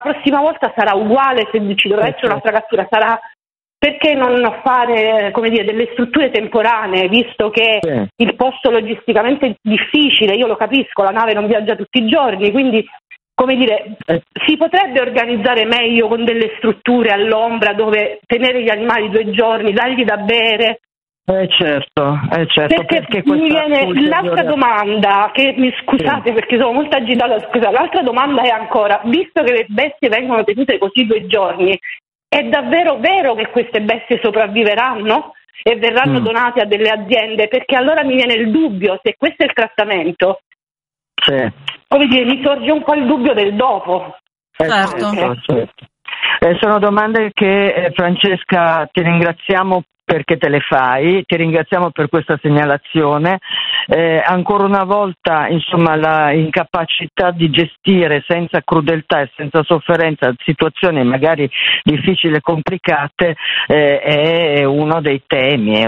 prossima volta sarà uguale, se ci dovrà essere un'altra cattura sarà, perché non fare, come dire, delle strutture temporanee, visto che il posto logisticamente è difficile, io lo capisco, la nave non viaggia tutti i giorni, quindi come dire, si potrebbe organizzare meglio con delle strutture all'ombra dove tenere gli animali 2 giorni, dargli da bere. Certo. Perché mi viene l'altra domanda, che mi scusate perché sono molto agitata, l'altra domanda è ancora, visto che le bestie vengono tenute così 2 giorni, è davvero vero che queste bestie sopravviveranno e verranno donate a delle aziende? Perché allora mi viene il dubbio, se questo è il trattamento, come dire, mi sorge un po' il dubbio del dopo. Certo. Sono domande che Francesca ti ringraziamo perché te le fai, ti ringraziamo per questa segnalazione. Ancora una volta, insomma, la incapacità di gestire senza crudeltà e senza sofferenza situazioni magari difficili e complicate è uno dei temi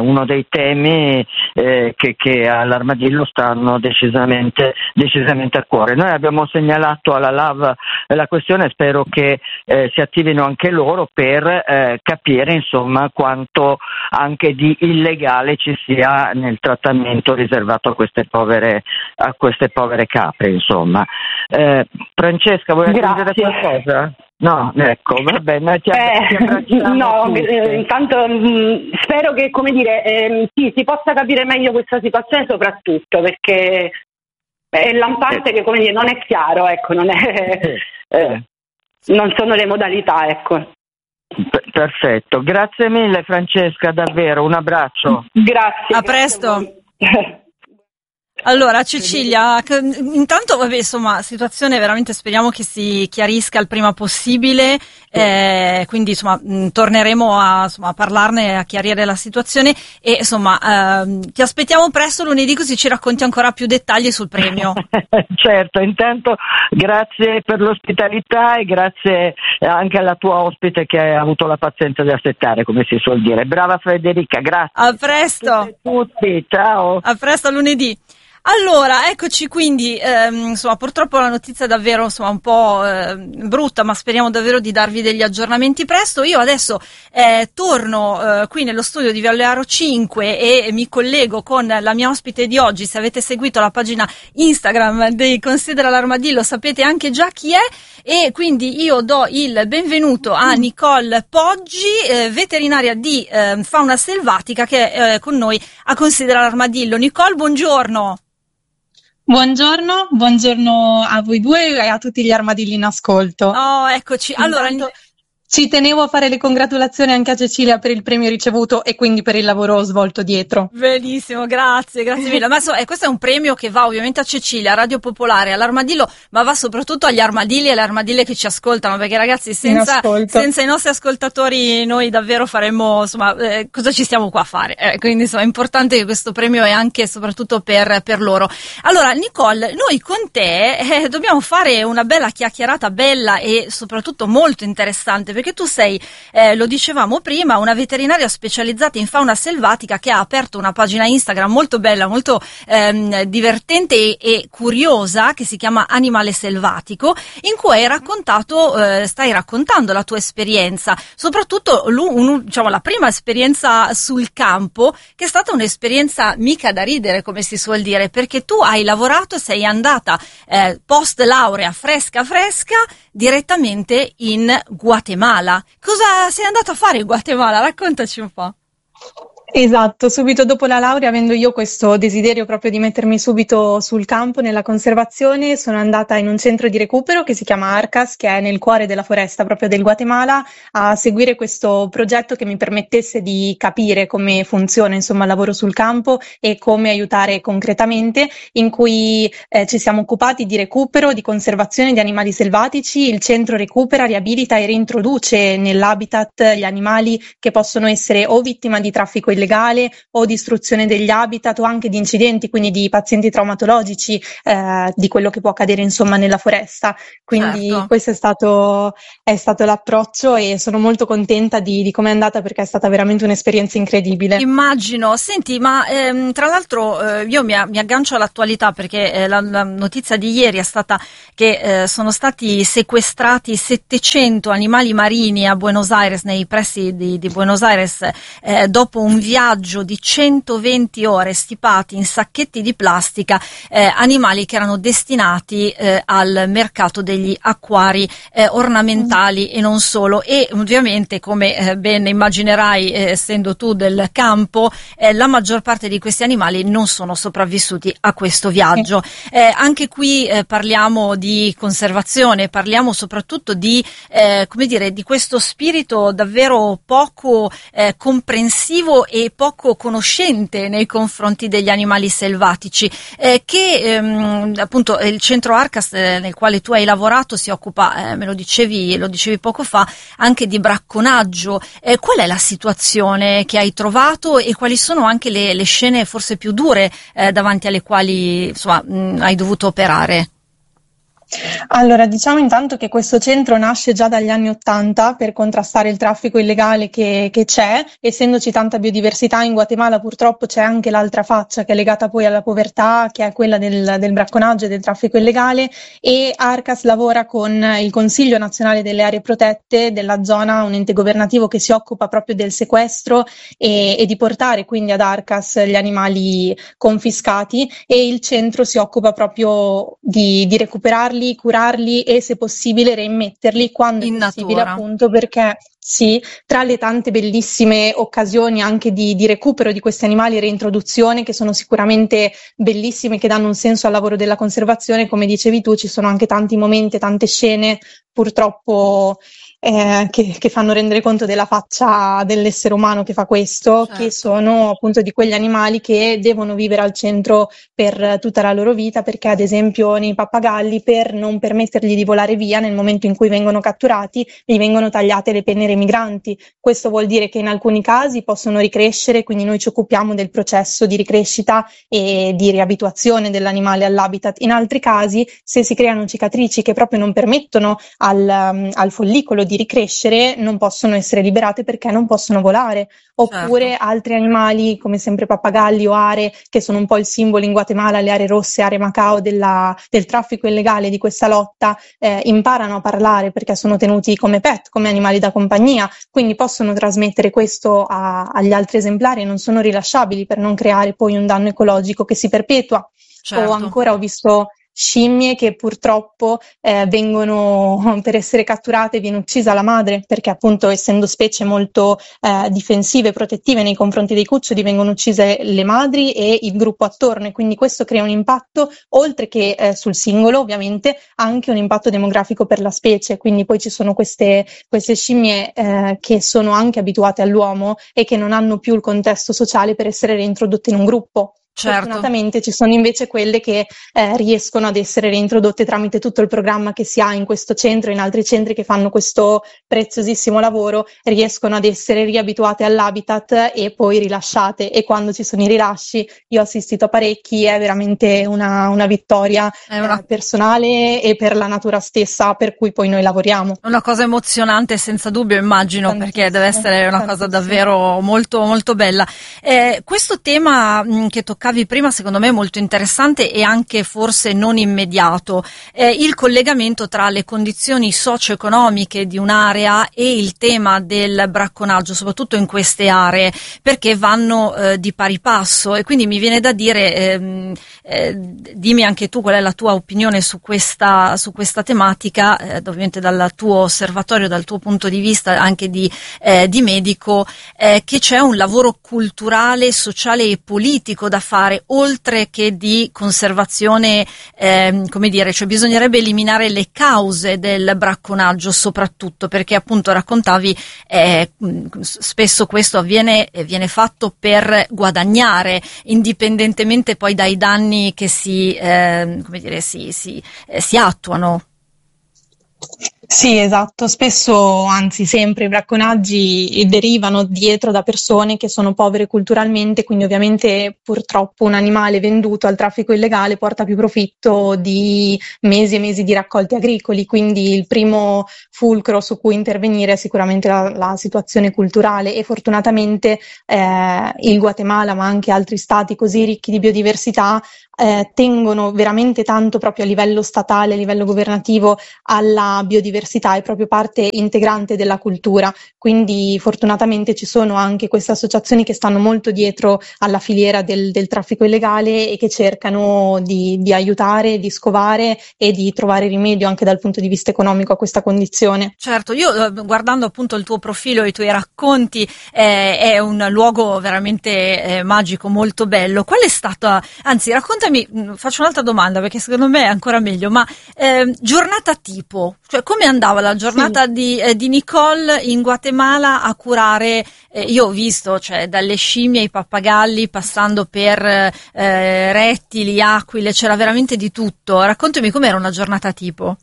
che all'Armadillo stanno decisamente a cuore. Noi abbiamo segnalato alla LAV la questione, spero che si attivino anche loro per capire, insomma, quanto anche di illegale ci sia nel trattamento riservato a queste povere capre, insomma. Francesca, vuoi aggiungere qualcosa? No, ecco, vabbè, noi ti abbracciamo. No, intanto spero che, come dire, si possa capire meglio questa situazione, soprattutto perché è lampante che, come dire, non è chiaro, ecco, non sono le modalità, ecco. Perfetto, grazie mille Francesca, davvero, un abbraccio. Grazie. A presto. Allora, Cecilia, intanto, vabbè, insomma, situazione veramente, speriamo che si chiarisca il prima possibile, quindi, insomma, torneremo a parlarne, a chiarire la situazione e, insomma, ti aspettiamo presto lunedì così ci racconti ancora più dettagli sul premio. Certo, intanto grazie per l'ospitalità e grazie anche alla tua ospite che ha avuto la pazienza di aspettare, come si suol dire. Brava Federica, grazie. A presto. A tutti, ciao. A presto, a lunedì. Allora, eccoci, quindi, insomma, purtroppo la notizia è davvero, insomma, un po' brutta, ma speriamo davvero di darvi degli aggiornamenti presto. Io adesso torno qui nello studio di Viale Aro 5 e mi collego con la mia ospite di oggi. Se avete seguito la pagina Instagram di Considera l'Armadillo sapete anche già chi è, e quindi io do il benvenuto a Nicole Poggi, veterinaria di fauna selvatica, che è con noi a Considera l'Armadillo. Nicole, buongiorno. Buongiorno a voi due e a tutti gli armadilli in ascolto. Oh, eccoci. Allora, ci tenevo a fare le congratulazioni anche a Cecilia per il premio ricevuto e quindi per il lavoro svolto dietro. Benissimo, grazie mille. Ma questo è un premio che va ovviamente a Cecilia, a Radio Popolare, all'Armadillo, ma va soprattutto agli armadilli e alle armadille che ci ascoltano, perché ragazzi, senza i nostri ascoltatori noi davvero faremmo, insomma, cosa ci stiamo qua a fare? Quindi, insomma, è importante che questo premio è anche e soprattutto per loro. Allora, Nicole, noi con te dobbiamo fare una bella chiacchierata, bella e soprattutto molto interessante, perché tu sei, lo dicevamo prima, una veterinaria specializzata in fauna selvatica che ha aperto una pagina Instagram molto bella, molto divertente e curiosa, che si chiama Animale Selvatico, in cui stai raccontando la tua esperienza, soprattutto diciamo la prima esperienza sul campo, che è stata un'esperienza mica da ridere, come si suol dire, perché tu hai lavorato e sei andata post laurea fresca direttamente in Guatemala. Cosa sei andata a fare in Guatemala? Raccontaci un po'. Esatto, subito dopo la laurea, avendo io questo desiderio proprio di mettermi subito sul campo nella conservazione, sono andata in un centro di recupero che si chiama Arcas, che è nel cuore della foresta proprio del Guatemala, a seguire questo progetto che mi permettesse di capire come funziona, insomma, il lavoro sul campo e come aiutare concretamente, in cui ci siamo occupati di recupero, di conservazione di animali selvatici. Il centro recupera, riabilita e reintroduce nell'habitat gli animali che possono essere o vittima di traffico illegale illegale o distruzione degli habitat o anche di incidenti, quindi di pazienti traumatologici, di quello che può accadere insomma nella foresta. Quindi certo. Questo è stato l'approccio e sono molto contenta di come è andata, perché è stata veramente un'esperienza incredibile. Immagino. Senti, ma tra l'altro io mi aggancio all'attualità, perché la notizia di ieri è stata che sono stati sequestrati 700 animali marini a Buenos Aires, nei pressi di Buenos Aires, dopo un viaggio di 120 ore, stipati in sacchetti di plastica, animali che erano destinati al mercato degli acquari ornamentali e non solo. E ovviamente, come ben immaginerai, essendo tu del campo, la maggior parte di questi animali non sono sopravvissuti a questo viaggio. Anche qui parliamo di conservazione, parliamo soprattutto di come dire, di questo spirito davvero poco comprensivo e poco conoscente nei confronti degli animali selvatici, che appunto il centro Arcas nel quale tu hai lavorato si occupa, lo dicevi poco fa, anche di bracconaggio. Qual è la situazione che hai trovato e quali sono anche le scene forse più dure davanti alle quali insomma hai dovuto operare? Allora, diciamo intanto che questo centro nasce già dagli anni '80 per contrastare il traffico illegale che c'è. Essendoci tanta biodiversità in Guatemala, purtroppo c'è anche l'altra faccia che è legata poi alla povertà, che è quella del bracconaggio e del traffico illegale, e Arcas lavora con il Consiglio Nazionale delle Aree Protette della zona, un ente governativo che si occupa proprio del sequestro e di portare quindi ad Arcas gli animali confiscati, e il centro si occupa proprio di recuperarli, curarli e se possibile reimmetterli quando in è possibile, natura. appunto perché sì, tra le tante bellissime occasioni anche di recupero di questi animali e reintroduzione, che sono sicuramente bellissime, che danno un senso al lavoro della conservazione, come dicevi tu, ci sono anche tanti momenti, tante scene purtroppo che fanno rendere conto della faccia dell'essere umano che fa questo, certo, che sono appunto di quegli animali che devono vivere al centro per tutta la loro vita, perché ad esempio nei pappagalli, per non permettergli di volare via nel momento in cui vengono catturati, gli vengono tagliate le penne migranti. Questo vuol dire che in alcuni casi possono ricrescere, quindi noi ci occupiamo del processo di ricrescita e di riabituazione dell'animale all'habitat. In altri casi, se si creano cicatrici che proprio non permettono al follicolo di ricrescere, non possono essere liberate perché non possono volare. Oppure certo, altri animali, come sempre pappagalli o are, che sono un po' il simbolo in Guatemala, le are rosse, are Macao del traffico illegale di questa lotta, imparano a parlare perché sono tenuti come pet, come animali da compagnia, quindi possono trasmettere questo agli altri esemplari e non sono rilasciabili per non creare poi un danno ecologico che si perpetua. certo. O ancora ho visto scimmie che purtroppo vengono, per essere catturate, viene uccisa la madre, perché appunto essendo specie molto difensive e protettive nei confronti dei cuccioli, vengono uccise le madri e il gruppo attorno, e quindi questo crea un impatto, oltre che sul singolo ovviamente, anche un impatto demografico per la specie. Quindi poi ci sono queste scimmie che sono anche abituate all'uomo e che non hanno più il contesto sociale per essere reintrodotte in un gruppo. Certo. Fortunatamente ci sono invece quelle che riescono ad essere reintrodotte tramite tutto il programma che si ha in questo centro e in altri centri che fanno questo preziosissimo lavoro, riescono ad essere riabituate all'habitat e poi rilasciate, e quando ci sono i rilasci, io ho assistito a parecchi, è veramente una vittoria personale e per la natura stessa, per cui poi noi lavoriamo. Una cosa emozionante senza dubbio, immagino, perché deve essere una cosa davvero molto molto bella. Questo tema che toccavi prima secondo me è molto interessante e anche forse non immediato, il collegamento tra le condizioni socio-economiche di un'area e il tema del bracconaggio, soprattutto in queste aree, perché vanno di pari passo, e quindi mi viene da dire, dimmi anche tu qual è la tua opinione su questa tematica, ovviamente dal tuo osservatorio, dal tuo punto di vista anche di medico, che c'è un lavoro culturale, sociale e politico da fare, oltre che di conservazione, come dire, cioè bisognerebbe eliminare le cause del bracconaggio, soprattutto perché appunto raccontavi spesso questo viene fatto per guadagnare, indipendentemente poi dai danni che si attuano. Sì, esatto. Spesso, anzi sempre, i bracconaggi derivano dietro da persone che sono povere culturalmente, quindi ovviamente purtroppo un animale venduto al traffico illegale porta più profitto di mesi e mesi di raccolti agricoli, quindi il primo fulcro su cui intervenire è sicuramente la situazione culturale e fortunatamente il Guatemala, ma anche altri stati così ricchi di biodiversità, tengono veramente tanto proprio a livello statale, a livello governativo alla biodiversità, è proprio parte integrante della cultura, quindi fortunatamente ci sono anche queste associazioni che stanno molto dietro alla filiera del traffico illegale e che cercano di aiutare, di scovare e di trovare rimedio anche dal punto di vista economico a questa condizione. Certo, io guardando appunto il tuo profilo, i tuoi racconti, è un luogo veramente magico, molto bello. Qual è stata, anzi raccontami, faccio un'altra domanda perché secondo me è ancora meglio, ma giornata tipo, cioè come andava la giornata di Nicole in Guatemala a curare, io ho visto, cioè dalle scimmie ai pappagalli passando per rettili, aquile, c'era veramente di tutto. Raccontami com'era una giornata tipo.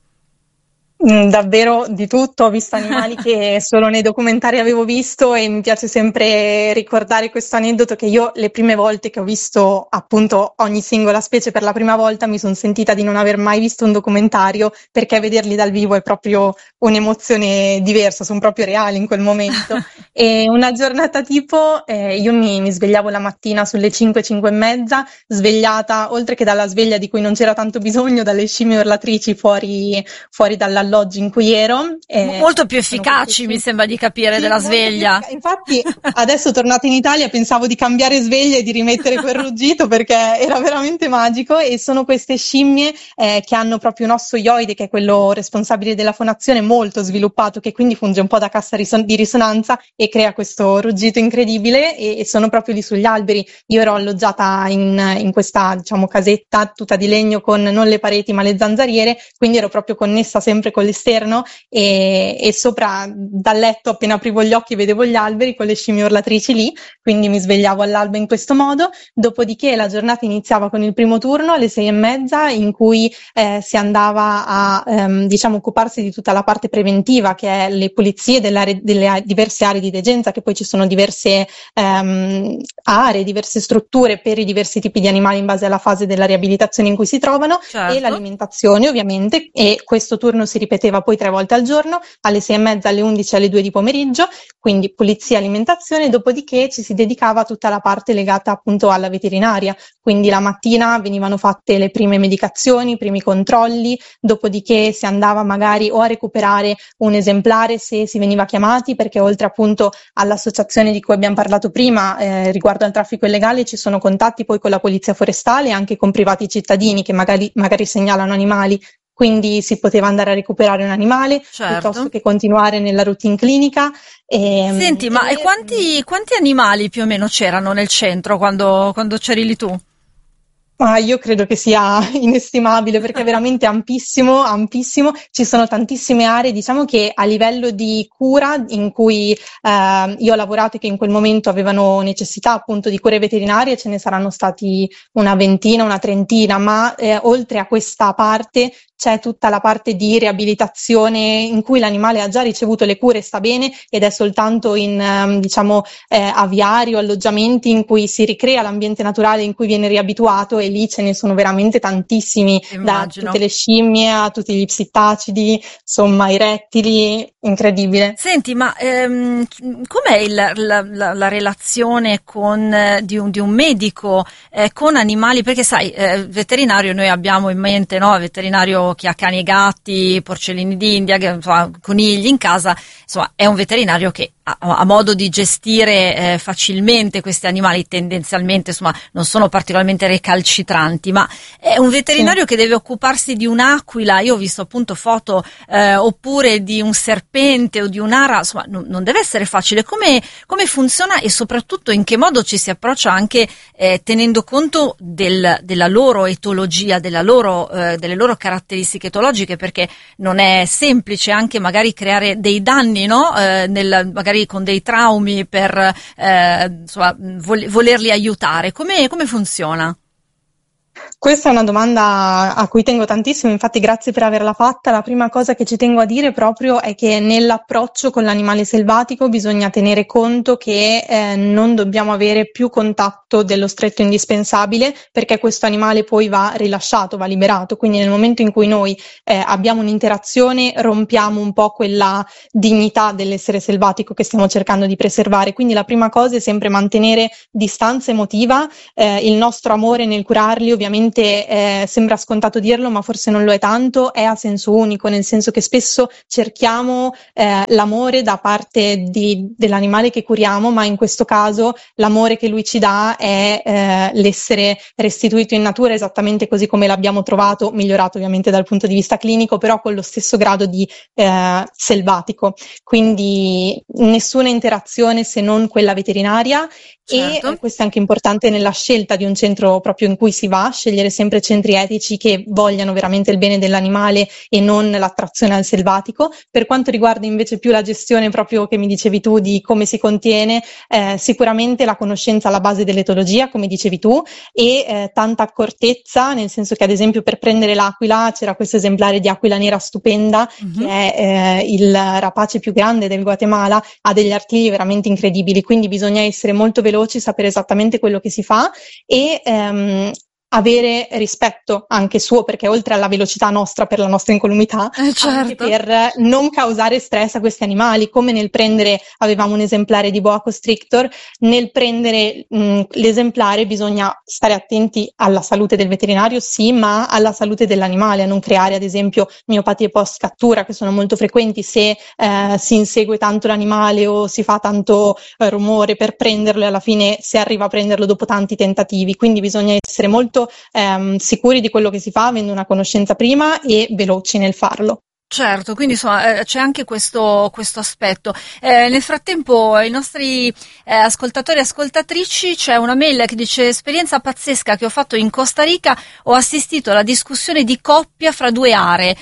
Davvero di tutto, ho visto animali che solo nei documentari avevo visto e mi piace sempre ricordare questo aneddoto che io le prime volte che ho visto appunto ogni singola specie per la prima volta mi sono sentita di non aver mai visto un documentario perché vederli dal vivo è proprio un'emozione diversa, sono proprio reali in quel momento. E una giornata tipo io mi svegliavo la mattina sulle 5, 5 e mezza, svegliata oltre che dalla sveglia di cui non c'era tanto bisogno, dalle scimmie urlatrici fuori dall'alloggi in cui ero. Molto più efficaci, mi sembra di capire, sì, della sveglia. Infatti, adesso tornata in Italia pensavo di cambiare sveglia e di rimettere quel ruggito perché era veramente magico e sono queste scimmie che hanno proprio un osso ioide, che è quello responsabile della fonazione, molto sviluppato, che quindi funge un po' da cassa di risonanza e crea questo ruggito incredibile e sono proprio lì sugli alberi. Io ero alloggiata in questa, diciamo, casetta tutta di legno con non le pareti ma le zanzariere, quindi ero proprio connessa sempre con l'esterno e sopra dal letto appena aprivo gli occhi vedevo gli alberi con le scimmie urlatrici lì, quindi mi svegliavo all'alba in questo modo. Dopodiché la giornata iniziava con il primo turno alle 6:30 in cui si andava a diciamo occuparsi di tutta la parte preventiva che è le pulizie delle diverse aree di degenza, che poi ci sono diverse aree, diverse strutture per i diversi tipi di animali in base alla fase della riabilitazione in cui si trovano, certo. E l'alimentazione ovviamente, e questo turno si ripeteva poi 3 volte al giorno, alle 6:30, alle 11 e alle 2 di pomeriggio, quindi pulizia e alimentazione, dopodiché ci si dedicava a tutta la parte legata appunto alla veterinaria, quindi la mattina venivano fatte le prime medicazioni, i primi controlli, dopodiché si andava magari o a recuperare un esemplare se si veniva chiamati, perché oltre appunto all'associazione di cui abbiamo parlato prima riguardo al traffico illegale ci sono contatti poi con la polizia forestale e anche con privati cittadini che magari segnalano animali. Quindi si poteva andare a recuperare un animale, certo, piuttosto che continuare nella routine clinica. Senti, ma quanti animali più o meno c'erano nel centro quando c'eri lì tu? Ma io credo che sia inestimabile perché è veramente ampissimo, ci sono tantissime aree, diciamo che a livello di cura in cui io ho lavorato e che in quel momento avevano necessità appunto di cure veterinarie, ce ne saranno stati una ventina, una trentina, ma oltre a questa parte c'è tutta la parte di riabilitazione in cui l'animale ha già ricevuto le cure e sta bene ed è soltanto in aviari o alloggiamenti in cui si ricrea l'ambiente naturale in cui viene riabituato, e lì ce ne sono veramente tantissimi. Immagino. Da tutte le scimmie a tutti gli psittacidi, insomma i rettili, incredibile. Senti, ma com'è la relazione di un medico con animali? Perché sai, veterinario noi abbiamo in mente, no? Veterinario che ha cani e gatti, porcellini d'India, insomma, conigli in casa, insomma è un veterinario che ha modo di gestire facilmente questi animali, tendenzialmente insomma non sono particolarmente recalcitranti, ma è un veterinario, sì, che deve occuparsi di un'aquila, io ho visto appunto foto, oppure di un serpente o di un'ara, insomma non deve essere facile. Come funziona e soprattutto in che modo ci si approccia anche tenendo conto della loro etologia, delle loro caratteristiche etologiche, perché non è semplice anche magari creare dei danni, no? Magari con dei traumi per insomma, volerli aiutare. Come funziona? Questa è una domanda a cui tengo tantissimo, infatti grazie per averla fatta. La prima cosa che ci tengo a dire proprio è che nell'approccio con l'animale selvatico bisogna tenere conto che non dobbiamo avere più contatto dello stretto indispensabile, perché questo animale poi va rilasciato, va liberato, quindi nel momento in cui noi abbiamo un'interazione rompiamo un po' quella dignità dell'essere selvatico che stiamo cercando di preservare. Quindi la prima cosa è sempre mantenere distanza emotiva, il nostro amore nel curarli ovviamente sembra scontato dirlo, ma forse non lo è tanto, è a senso unico, nel senso che spesso cerchiamo l'amore da parte dell'animale che curiamo, ma in questo caso l'amore che lui ci dà è l'essere restituito in natura esattamente così come l'abbiamo trovato, migliorato ovviamente dal punto di vista clinico, però con lo stesso grado di selvatico. Quindi nessuna interazione se non quella veterinaria. Certo. E questo è anche importante nella scelta di un centro proprio in cui si va, scegliere sempre centri etici che vogliano veramente il bene dell'animale e non l'attrazione al selvatico. Per quanto riguarda invece più la gestione proprio che mi dicevi tu di come si contiene, sicuramente la conoscenza alla base dell'etologia, come dicevi tu, e tanta accortezza, nel senso che ad esempio per prendere l'aquila c'era questo esemplare di aquila nera stupenda, che è il rapace più grande del Guatemala, ha degli artigli veramente incredibili, quindi bisogna essere molto veloci, sapere esattamente quello che si fa e avere rispetto anche suo, perché oltre alla velocità nostra per la nostra incolumità, certo, anche per non causare stress a questi animali, come nel prendere, avevamo un esemplare di boa constrictor, nel prendere l'esemplare bisogna stare attenti alla salute del veterinario, sì, ma alla salute dell'animale, a non creare ad esempio miopatie post cattura che sono molto frequenti se si insegue tanto l'animale o si fa tanto rumore per prenderlo e alla fine si arriva a prenderlo dopo tanti tentativi, quindi bisogna essere molto sicuri di quello che si fa, avendo una conoscenza prima e veloci nel farlo. Certo, quindi insomma c'è anche questo aspetto. Nel frattempo i nostri ascoltatori e ascoltatrici, c'è una mail che dice: esperienza pazzesca che ho fatto in Costa Rica, ho assistito alla discussione di coppia fra due aree.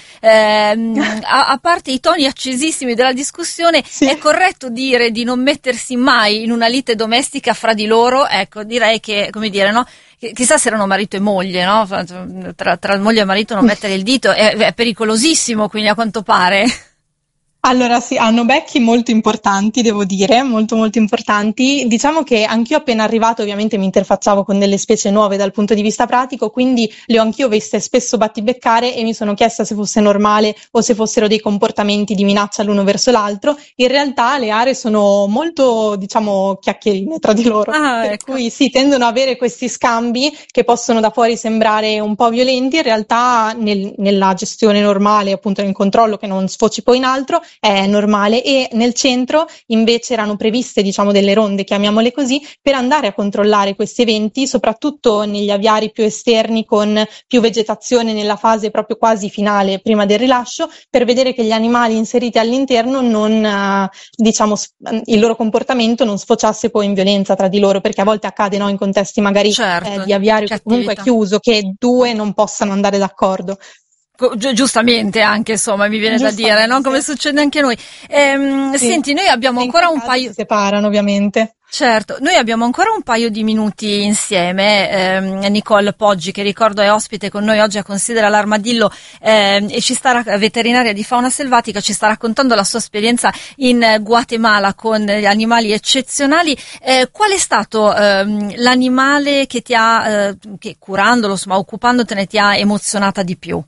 A parte i toni accesissimi della discussione, sì, è corretto dire di non mettersi mai in una lite domestica fra di loro? Ecco, direi che, come dire, no? Chissà se erano marito e moglie, no? Tra moglie e marito non mettere il dito è pericolosissimo, quindi a quanto pare. Allora sì, hanno becchi molto importanti, devo dire, molto molto importanti. Diciamo che anch'io appena arrivato ovviamente mi interfacciavo con delle specie nuove dal punto di vista pratico, quindi le ho anch'io viste spesso battibeccare e mi sono chiesta se fosse normale o se fossero dei comportamenti di minaccia l'uno verso l'altro. In realtà le aree sono molto, diciamo, chiacchierine tra di loro, per cui sì, tendono ad avere questi scambi che possono da fuori sembrare un po' violenti, in realtà nella gestione normale, appunto nel controllo che non sfoci poi in altro, è normale. E nel centro invece erano previste, diciamo, delle ronde, chiamiamole così, per andare a controllare questi eventi, soprattutto negli aviari più esterni con più vegetazione nella fase proprio quasi finale prima del rilascio, per vedere che gli animali inseriti all'interno non, diciamo, il loro comportamento non sfociasse poi in violenza tra di loro, perché a volte accade, no, in contesti magari certo, di aviario che comunque è chiuso, che due non possano andare d'accordo. Giustamente anche, insomma, mi viene da dire, no? Come succede anche a noi. Sì. Senti, noi abbiamo ancora un paio... Si separano, ovviamente. Certo, noi abbiamo ancora un paio di minuti insieme. Nicole Poggi, che ricordo è ospite con noi oggi a Considera l'Armadillo, e veterinaria di fauna selvatica, ci sta raccontando la sua esperienza in Guatemala con gli animali eccezionali. Qual è stato l'animale che ti ha, che curandolo, insomma, occupandotene, ti ha emozionata di più?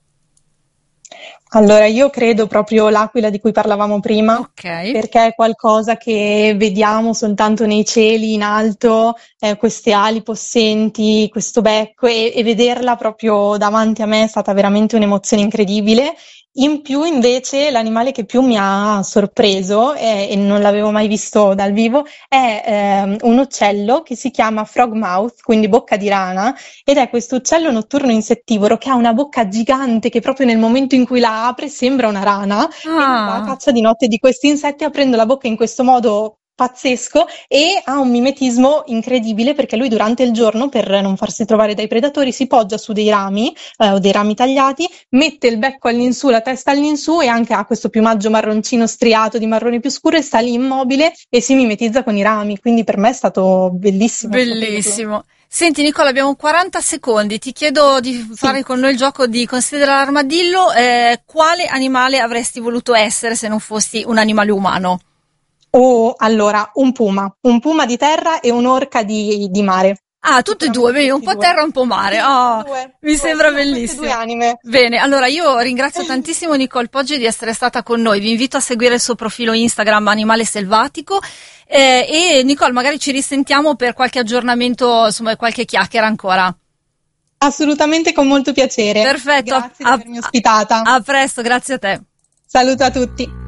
Allora, io credo proprio l'aquila di cui parlavamo prima, perché è qualcosa che vediamo soltanto nei cieli, in alto, queste ali possenti, questo becco, e vederla proprio davanti a me è stata veramente un'emozione incredibile. In più, invece, l'animale che più mi ha sorpreso, e non l'avevo mai visto dal vivo, è un uccello che si chiama frogmouth, quindi bocca di rana, ed è questo uccello notturno insettivoro che ha una bocca gigante che proprio nel momento in cui la apre sembra una rana, e va a caccia di notte di questi insetti aprendo la bocca in questo modo pazzesco, e ha un mimetismo incredibile perché lui durante il giorno, per non farsi trovare dai predatori, si poggia su dei rami o dei rami tagliati, mette il becco all'insù, la testa all'insù, e anche ha questo piumaggio marroncino striato di marrone più scuro, e sta lì immobile e si mimetizza con i rami, quindi per me è stato bellissimo. Bellissimo. Senti Nicola, abbiamo 40 secondi, ti chiedo di fare con noi il gioco di Considera l'armadillo. Quale animale avresti voluto essere se non fossi un animale umano? Allora, un puma di terra e un'orca di mare. Ah, tutti e due, un po' terra, un po' mare. Mi sembra bellissimo. Due anime. Bene, allora io ringrazio tantissimo Nicole Poggi di essere stata con noi. Vi invito a seguire il suo profilo Instagram Animale Selvatico. E Nicole, magari ci risentiamo per qualche aggiornamento, insomma, qualche chiacchiera ancora. Assolutamente, con molto piacere. Perfetto. Grazie di avermi ospitata. A presto, grazie a te. Saluto a tutti.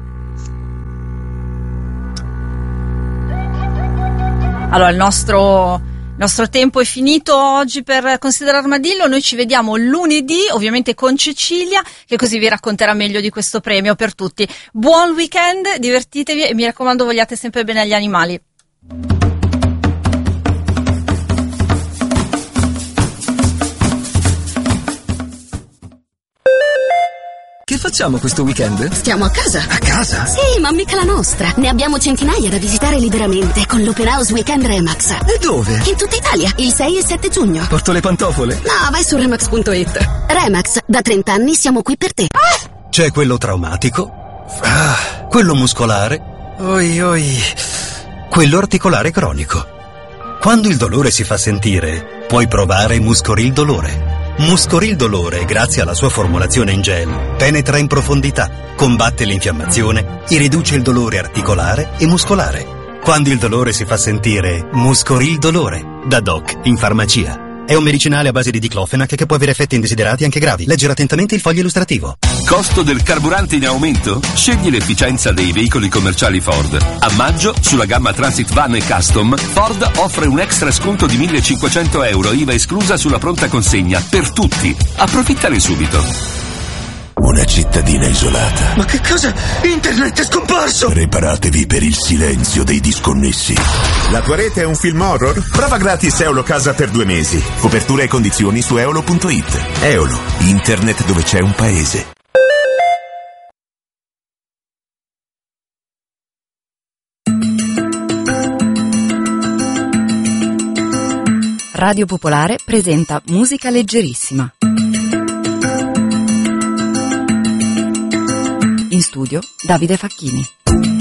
Allora, il nostro tempo è finito oggi per Considera l'armadillo. Noi ci vediamo lunedì, ovviamente con Cecilia, che così vi racconterà meglio di questo premio per tutti. Buon weekend, divertitevi e mi raccomando, vogliate sempre bene agli animali. Che facciamo questo weekend? Stiamo a casa. A casa? Sì, ma mica la nostra. Ne abbiamo centinaia da visitare liberamente con l'Open House Weekend Remax. E dove? In tutta Italia, il 6 e 7 giugno. Porto le pantofole? No, vai su Remax.it. Remax, da 30 anni siamo qui per te. C'è quello traumatico, quello muscolare, quello articolare cronico. Quando il dolore si fa sentire, puoi provare Muscoril Dolore. Muscoril Dolore, grazie alla sua formulazione in gel, penetra in profondità, combatte l'infiammazione e riduce il dolore articolare e muscolare. Quando il dolore si fa sentire, Muscoril Dolore, da Doc in farmacia. È un medicinale a base di diclofenac che può avere effetti indesiderati anche gravi. Leggere attentamente il foglio illustrativo. Costo del carburante in aumento? Scegli l'efficienza dei veicoli commerciali Ford. A maggio, sulla gamma Transit Van e Custom, Ford offre un extra sconto di 1.500 euro, IVA esclusa, sulla pronta consegna, per tutti. Approfittane subito. Una cittadina isolata. Ma che cosa? Internet è scomparso! Preparatevi per il silenzio dei disconnessi. La tua rete è un film horror? Prova gratis Eolo Casa per 2 mesi. Copertura e condizioni su eolo.it. Eolo, internet dove c'è un paese. Radio Popolare presenta Musica Leggerissima. In studio Davide Facchini.